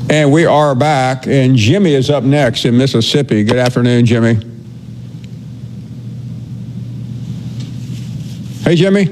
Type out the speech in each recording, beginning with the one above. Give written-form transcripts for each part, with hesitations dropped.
And we are back, and Jimmy is up next in Mississippi. Good afternoon, Jimmy. Hey, Jimmy.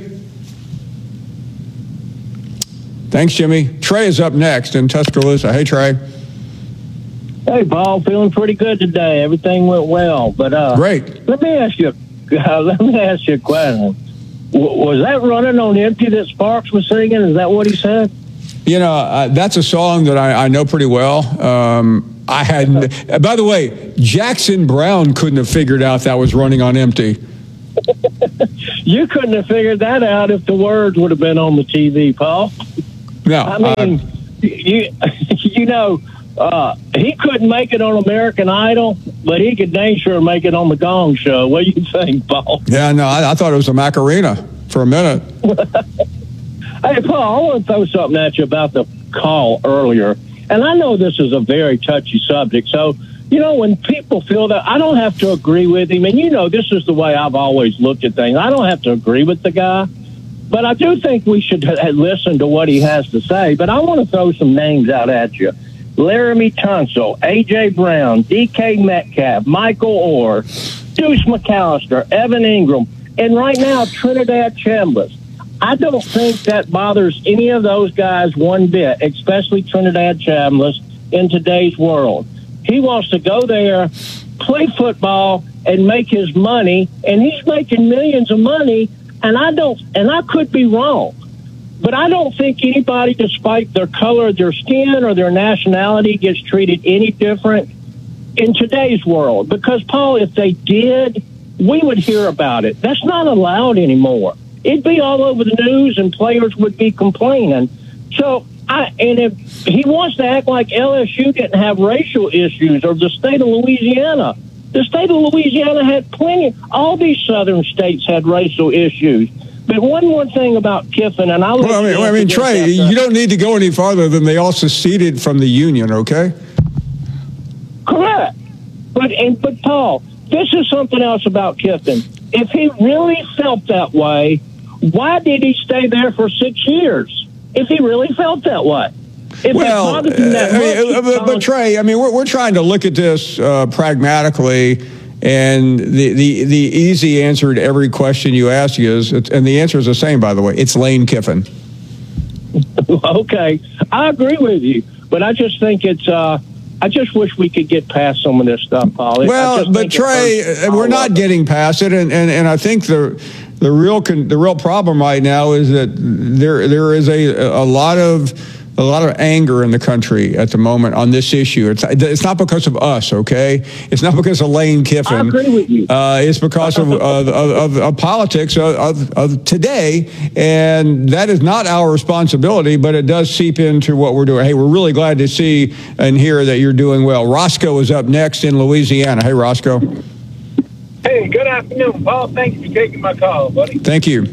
Thanks, Jimmy. Trey is up next in Tuscaloosa. Hey, Trey. Hey, Paul. Feeling pretty good today. Everything went well. But great. Let me ask you a question. Was that running on empty that Sparks was singing? Is that what he said? You know, that's a song that I know pretty well. I had, by the way, Jackson Brown couldn't have figured out that was running on empty. You couldn't have figured that out if the words would have been on the TV, Paul. No, I mean, he couldn't make it on American Idol, but he could dang sure make it on the Gong Show. What do you think, Paul? Yeah, no, I thought it was a Macarena for a minute. Hey, Paul, I want to throw something at you about the call earlier. And I know this is a very touchy subject. So, when people feel that, I don't have to agree with him. And, this is the way I've always looked at things. I don't have to agree with the guy. But I do think we should listen to what he has to say. But I want to throw some names out at you. Laramie Tunsil, A.J. Brown, D.K. Metcalf, Michael Orr, Deuce McAllister, Evan Ingram, and right now, Trinidad Chambliss. I don't think that bothers any of those guys one bit, especially Trinidad Chambliss in today's world. He wants to go there, play football, and make his money, and he's making millions of money, and I could be wrong. But I don't think anybody, despite their color of their skin or their nationality, gets treated any different in today's world. Because, Paul, if they did, we would hear about it. That's not allowed anymore. It'd be all over the news and players would be complaining. So, and if he wants to act like LSU didn't have racial issues or the state of Louisiana, the state of Louisiana had plenty. All these southern states had racial issues. But one more thing about Kiffin, and I mean, Trey, you don't need to go any farther than they all seceded from the Union, okay? Correct. But Paul, this is something else about Kiffin. If he really felt that way, why did he stay there for 6 years? If he really felt that way. But Trey, I mean, we're trying to look at this pragmatically, and the easy answer to every question you ask is, and the answer is the same, by the way, it's Lane Kiffin. Okay, I agree with you, but I just think it's. I just wish we could get past some of this stuff, Paul. Well, but Trey, we're not getting past it, and I think the real problem right now is that there is a lot of anger in the country at the moment on this issue. It's not because of us, okay? It's not because of Lane Kiffin. I agree with you. It's because of politics of today, and that is not our responsibility, but it does seep into what we're doing. Hey, we're really glad to see and hear that you're doing well. Roscoe is up next in Louisiana. Hey, Roscoe. Hey, good afternoon, Paul. Thanks for taking my call, buddy. Thank you.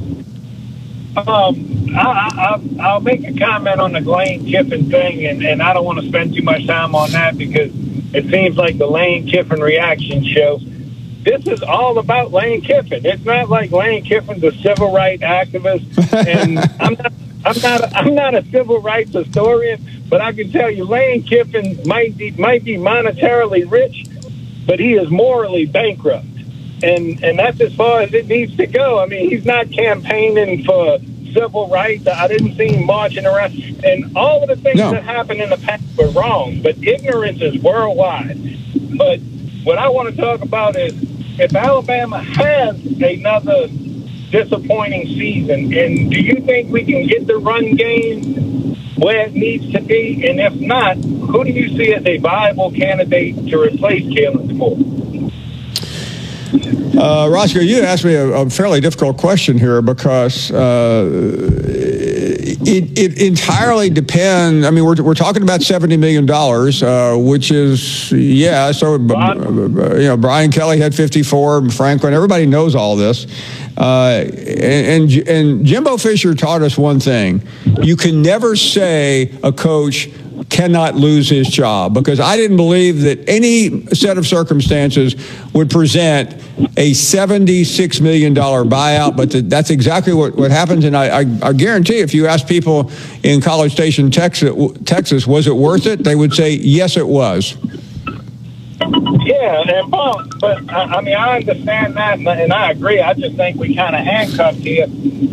I'll make a comment on the Lane Kiffin thing, and I don't want to spend too much time on that because it seems like the Lane Kiffin reaction show. This is all about Lane Kiffin. It's not like Lane Kiffin's a civil rights activist, and I'm not a civil rights historian, but I can tell you Lane Kiffin might be monetarily rich, but he is morally bankrupt. And that's as far as it needs to go. I mean, he's not campaigning for civil rights. I didn't see him marching around. And all of the things that happened in the past were wrong, but ignorance is worldwide. But what I want to talk about is if Alabama has another disappointing season, and do you think we can get the run game where it needs to be? And if not, who do you see as a viable candidate to replace Kalen Moore? Roscoe, you asked me a fairly difficult question here because it entirely depends. I mean, we're talking about $70 million, which is, so, Brian Kelly had 54, Franklin, everybody knows all this. And Jimbo Fisher taught us one thing. You can never say a coach cannot lose his job, because I didn't believe that any set of circumstances would present a $76 million buyout, but that's exactly what happens. And I guarantee if you ask people in College Station, Texas, was it worth it? They would say, yes, it was. Yeah, but I mean, I understand that, and I agree. I just think we kind of handcuffed here.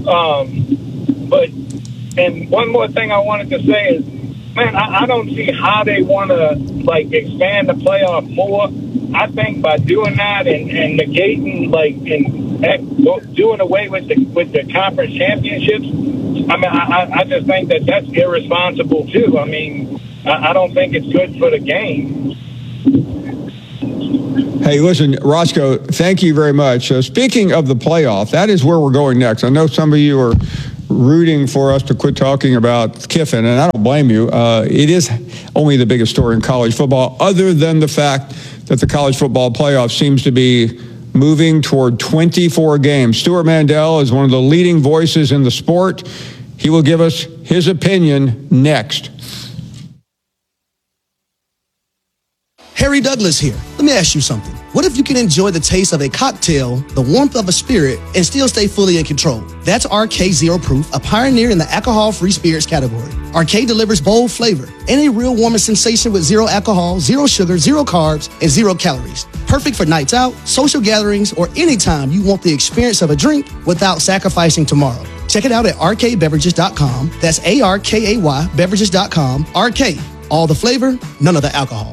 And one more thing I wanted to say is, man, I don't see how they want to expand the playoff more. I think by doing that and negating and doing away with the conference championships, I mean, I just think that's irresponsible too. I mean, I don't think it's good for the game. Hey, listen, Roscoe, thank you very much. Speaking of the playoff, that is where we're going next. I know some of you are rooting for us to quit talking about Kiffin, and I don't blame you. It is only the biggest story in college football, other than the fact that the college football playoff seems to be moving toward 24 games. Stuart Mandel is one of the leading voices in the sport. He will give us his opinion next. Harry Douglas here. Let me ask you something. What if you can enjoy the taste of a cocktail, the warmth of a spirit, and still stay fully in control? That's RK Zero Proof, a pioneer in the alcohol-free spirits category. RK delivers bold flavor and a real warming sensation with zero alcohol, zero sugar, zero carbs, and zero calories. Perfect for nights out, social gatherings, or anytime you want the experience of a drink without sacrificing tomorrow. Check it out at rkbeverages.com. That's ARKAY beverages.com. RK, all the flavor, none of the alcohol.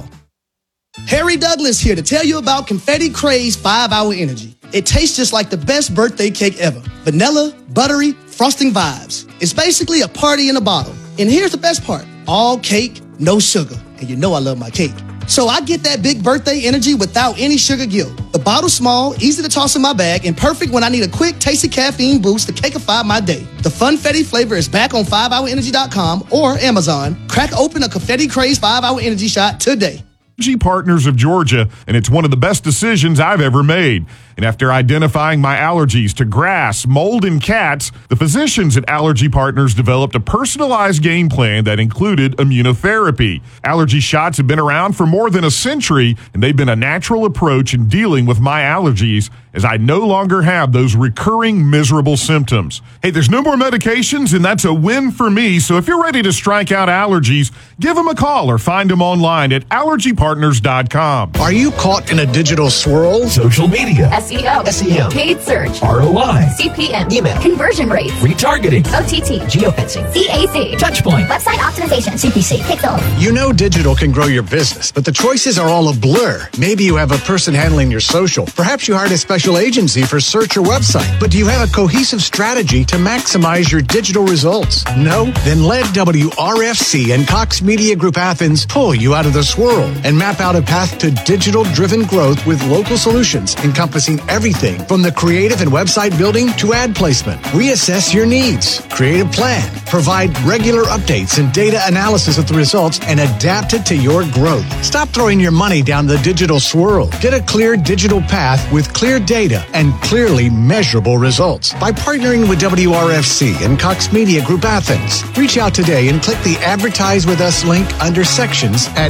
Harry Douglas here to tell you about Confetti Craze 5-Hour Energy. It tastes just like the best birthday cake ever. Vanilla, buttery, frosting vibes. It's basically a party in a bottle. And here's the best part. All cake, no sugar. And you know I love my cake. So I get that big birthday energy without any sugar guilt. The bottle's small, easy to toss in my bag, and perfect when I need a quick, tasty caffeine boost to cakeify my day. The Funfetti flavor is back on 5hourenergy.com or Amazon. Crack open a Confetti Craze 5-Hour Energy shot today. Allergy Partners of Georgia, and it's one of the best decisions I've ever made. And after identifying my allergies to grass, mold, and cats, the physicians at Allergy Partners developed a personalized game plan that included immunotherapy. Allergy shots have been around for more than a century, and they've been a natural approach in dealing with my allergies, as I no longer have those recurring miserable symptoms. Hey, there's no more medications, and that's a win for me. So if you're ready to strike out allergies, give them a call or find them online at allergypartners.com. Are you caught in a digital swirl? Social media, SEO, SEM, paid search, ROI, CPM, email, conversion rates, retargeting, OTT, geofencing, CAC, Touchpoint, website optimization, CPC, Pixel. You know digital can grow your business, but the choices are all a blur. Maybe you have a person handling your social. Perhaps you hired a special agency for search or website. But do you have a cohesive strategy to maximize your digital results? No? Then let WRFC and Cox Media Group Athens pull you out of the swirl and map out a path to digital-driven growth with local solutions encompassing everything from the creative and website building to ad placement. Reassess your needs, create a plan, provide regular updates and data analysis of the results, and adapt it to your growth. Stop throwing your money down the digital swirl. Get a clear digital path with clear data and clearly measurable results by partnering with WRFC and Cox Media Group Athens. Reach out today and click the Advertise With Us link under sections at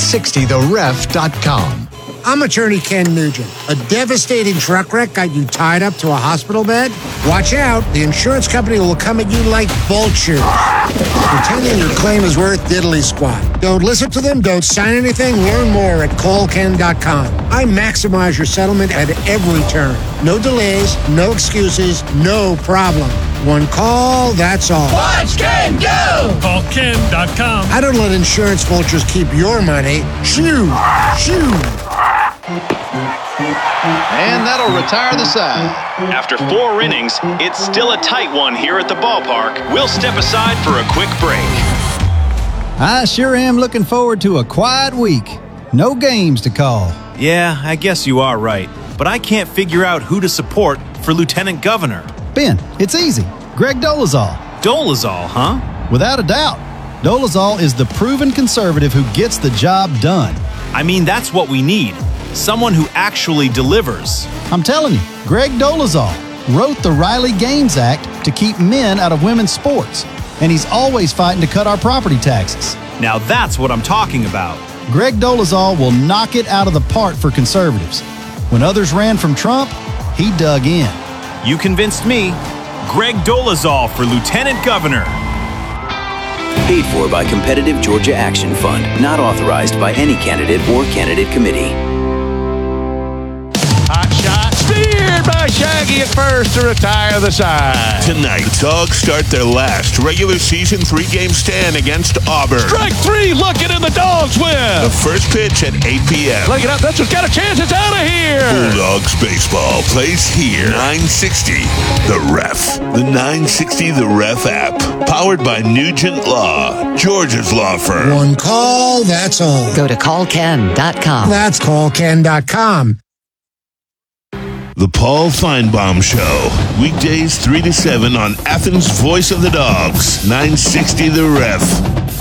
960theref.com. I'm attorney Ken Nugent. A devastating truck wreck got you tied up to a hospital bed? Watch out. The insurance company will come at you like vultures, pretending your claim is worth diddly squat. Don't listen to them. Don't sign anything. Learn more at callken.com. I maximize your settlement at every turn. No delays, no excuses, no problem. One call, that's all. Watch Ken go! Call Ken.com. I don't let insurance vultures keep your money. Shoo! Shoo! And that'll retire the side. After 4 innings, it's still a tight one here at the ballpark. We'll step aside for a quick break. I sure am looking forward to a quiet week. No games to call. Yeah, I guess you are right. But I can't figure out who to support for lieutenant governor. Ben, it's easy. Greg Dolezal. Dolezal, huh? Without a doubt. Dolezal is the proven conservative who gets the job done. I mean, that's what we need. Someone who actually delivers. I'm telling you, Greg Dolezal wrote the Riley Gaines Act to keep men out of women's sports. And he's always fighting to cut our property taxes. Now that's what I'm talking about. Greg Dolezal will knock it out of the park for conservatives. When others ran from Trump, he dug in. You convinced me. Greg Dolezal for Lieutenant Governor. Paid for by Competitive Georgia Action Fund. Not authorized by any candidate or candidate committee. Hot shot. Steered by Shaggy at first to retire the side. Tonight, Dogs start their last regular season 3-game stand against Auburn. Strike 3, looking, and the Dogs win. The first pitch at 8 p.m. Look it up. That's what's got a chance. It's out of here. Bulldogs baseball plays here. 960 The Ref. The 960 The Ref app. Powered by Nugent Law, Georgia's law firm. One call, that's all. Go to callken.com. That's callken.com. The Paul Feinbaum Show. Weekdays 3 to 7 on Athens' Voice of the Dogs. 960 The Ref.